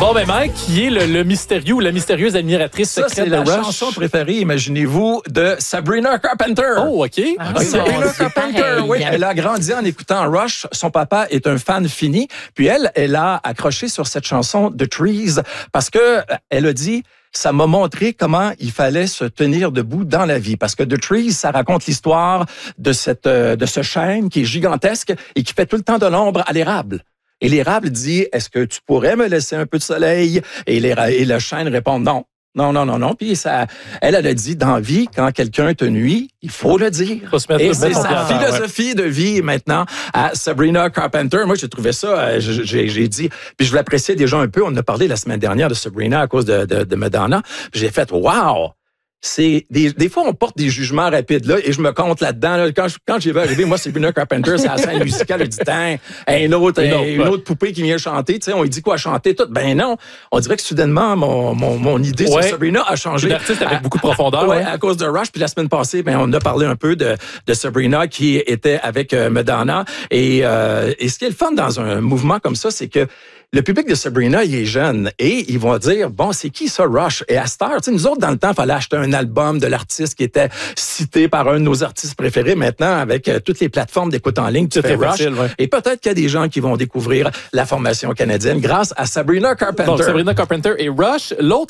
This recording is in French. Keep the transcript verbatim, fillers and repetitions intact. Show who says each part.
Speaker 1: Bon, ben Mike, qui est le, le mystérieux ou la mystérieuse admiratrice
Speaker 2: Ça,
Speaker 1: secrète
Speaker 2: c'est
Speaker 1: de
Speaker 2: la
Speaker 1: Rush?
Speaker 2: chanson préférée, imaginez-vous, de Sabrina Carpenter.
Speaker 1: Oh, OK.
Speaker 3: Ah,
Speaker 1: OK.
Speaker 2: Sabrina
Speaker 3: c'est
Speaker 2: Carpenter,
Speaker 3: pareil.
Speaker 2: oui, elle a grandi en écoutant Rush. Son papa est un fan fini. Puis elle, elle a accroché sur cette chanson The Trees parce que elle a dit, ça m'a montré comment il fallait se tenir debout dans la vie. Parce que The Trees, ça raconte l'histoire de cette euh, de ce chêne qui est gigantesque et qui fait tout le temps de l'ombre à l'érable. Et l'érable dit, est-ce que tu pourrais me laisser un peu de soleil? Et, les, et le chêne répond non. Non, non, non, non. Puis ça, elle, elle a dit, dans la vie, quand quelqu'un te nuit, il faut le dire.
Speaker 1: Faut se mettre,
Speaker 2: Et
Speaker 1: mettre
Speaker 2: c'est
Speaker 1: son
Speaker 2: sa
Speaker 1: pied à terre,
Speaker 2: philosophie ouais. de vie maintenant à Sabrina Carpenter. Moi, j'ai trouvé ça, j'ai, j'ai dit, puis je l'appréciais déjà un peu. On en a parlé la semaine dernière de Sabrina à cause de, de, de Madonna. Puis j'ai fait, wow! C'est des, des fois, on porte des jugements rapides, là, et je me compte là-dedans, là, quand, je, quand j'ai vu arriver, moi, Sabrina Carpenter, c'est la scène musicale, je dis, tiens, une autre, une autre, une autre poupée qui vient chanter, tu sais, on lui dit quoi chanter, tout. Ben non, on dirait que soudainement, mon, mon, mon idée ouais. sur Sabrina a changé.
Speaker 1: Une artiste avec à, beaucoup de profondeur.
Speaker 2: Ouais,
Speaker 1: ouais,
Speaker 2: à cause de Rush, puis la semaine passée, ben, on a parlé un peu de, de Sabrina qui était avec euh, Madonna, et, euh, et ce qui est le fun dans un mouvement comme ça, c'est que le public de Sabrina, il est jeune et ils vont dire, bon, c'est qui ça, Rush? Et à cette heure, tu sais, nous autres, dans le temps, il fallait acheter un album de l'artiste qui était cité par un de nos artistes préférés. Maintenant, avec euh, toutes les plateformes d'écoute en ligne, tu fais Rush. Facile, ouais. Et peut-être qu'il y a des gens qui vont découvrir la formation canadienne grâce à Sabrina Carpenter.
Speaker 1: Donc, Sabrina Carpenter et Rush. L'autre